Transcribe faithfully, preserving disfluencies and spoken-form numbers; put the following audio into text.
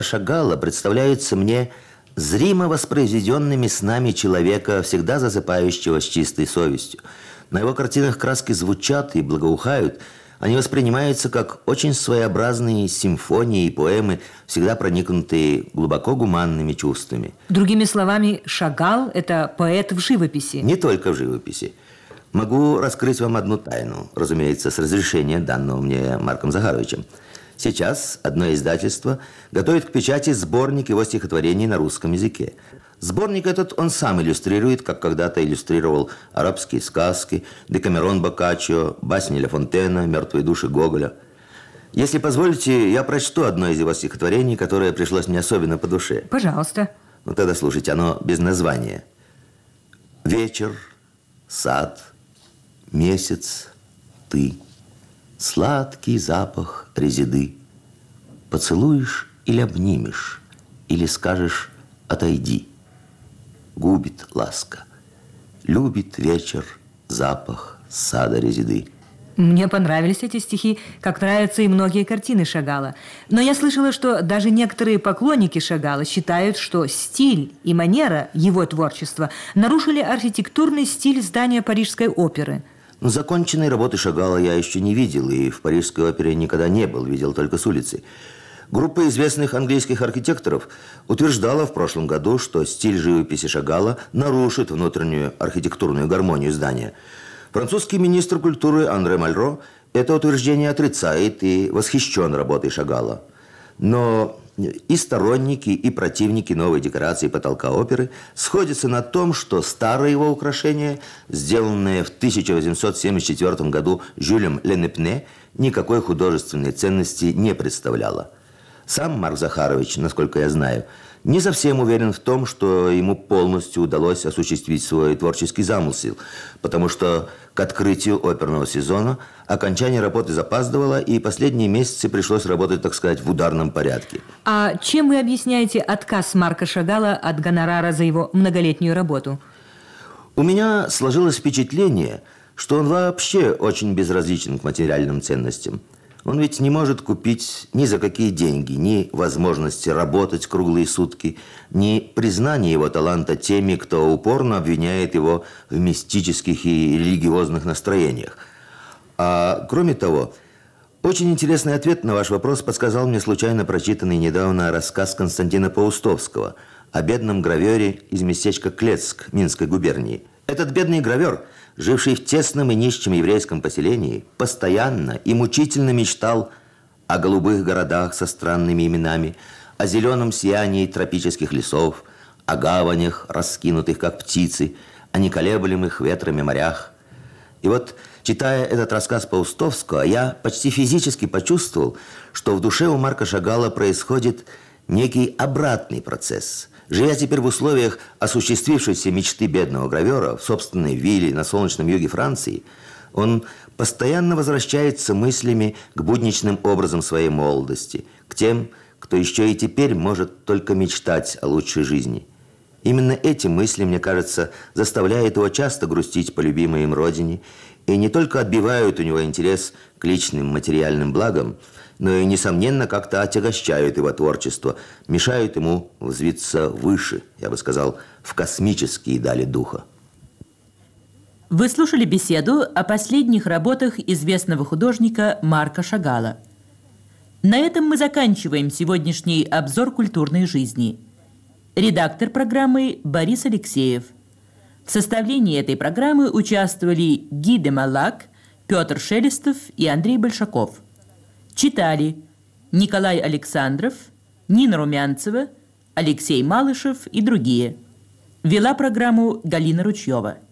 Шагала представляются мне зримо воспроизведенными снами человека, всегда засыпающего с чистой совестью. На его картинах краски звучат и благоухают. Они воспринимаются как очень своеобразные симфонии и поэмы, всегда проникнутые глубоко гуманными чувствами. Другими словами, Шагал – это поэт в живописи. Не только в живописи. Могу раскрыть вам одну тайну, разумеется, с разрешения, данного мне Марком Захаровичем. Сейчас одно издательство готовит к печати сборник его стихотворений на русском языке. Сборник этот он сам иллюстрирует, как когда-то иллюстрировал арабские сказки, Декамерон Боккаччо, басни Ля Фонтена, мертвые души Гоголя. Если позволите, я прочту одно из его стихотворений, которое пришлось мне особенно по душе. Пожалуйста. Ну тогда слушайте, оно без названия. Вечер, сад, месяц, ты, сладкий запах резиды. Поцелуешь или обнимешь, или скажешь «отойди». Губит ласка, любит вечер запах сада резиды. Мне понравились эти стихи, как нравятся и многие картины Шагала. Но я слышала, что даже некоторые поклонники Шагала считают, что стиль и манера его творчества нарушили архитектурный стиль здания Парижской оперы. Но законченной работы Шагала я еще не видел, и в Парижской опере никогда не был, видел только с улицы. Группа известных английских архитекторов утверждала в прошлом году, что стиль живописи Шагала нарушит внутреннюю архитектурную гармонию здания. Французский министр культуры Андре Мальро это утверждение отрицает и восхищен работой Шагала. Но и сторонники, и противники новой декорации потолка оперы сходятся на том, что старое его украшение, сделанное в тысяча восемьсот семьдесят четвёртом году Жюлем Ленепне, никакой художественной ценности не представляло. Сам Марк Захарович, насколько я знаю, не совсем уверен в том, что ему полностью удалось осуществить свой творческий замысел, потому что к открытию оперного сезона окончание работы запаздывало, и последние месяцы пришлось работать, так сказать, в ударном порядке. А чем вы объясняете отказ Марка Шагала от гонорара за его многолетнюю работу? У меня сложилось впечатление, что он вообще очень безразличен к материальным ценностям. Он ведь не может купить ни за какие деньги, ни возможности работать круглые сутки, ни признания его таланта теми, кто упорно обвиняет его в мистических и религиозных настроениях. А кроме того, очень интересный ответ на ваш вопрос подсказал мне случайно прочитанный недавно рассказ Константина Паустовского о бедном гравере из местечка Клецк Минской губернии. Этот бедный гравер, живший в тесном и нищем еврейском поселении, постоянно и мучительно мечтал о голубых городах со странными именами, о зеленом сиянии тропических лесов, о гаванях, раскинутых как птицы, о неколеблемых ветрами морях. И вот, читая этот рассказ Паустовского, я почти физически почувствовал, что в душе у Марка Шагала происходит некий обратный процесс. Живя теперь в условиях осуществившейся мечты бедного гравера в собственной вилле на солнечном юге Франции, он постоянно возвращается мыслями к будничным образам своей молодости, к тем, кто еще и теперь может только мечтать о лучшей жизни. Именно эти мысли, мне кажется, заставляют его часто грустить по любимой им родине и не только отбивают у него интерес к личным материальным благам, но и, несомненно, как-то отягощают его творчество, мешают ему взвиться выше, я бы сказал, в космические дали духа. Вы слушали беседу о последних работах известного художника Марка Шагала. На этом мы заканчиваем сегодняшний обзор культурной жизни. Редактор программы Борис Алексеев. В составлении этой программы участвовали Ги де Малак, Петр Шелестов и Андрей Большаков. Читали Николай Александров, Нина Румянцева, Алексей Малышев и другие. Вела программу Галина Ручьева.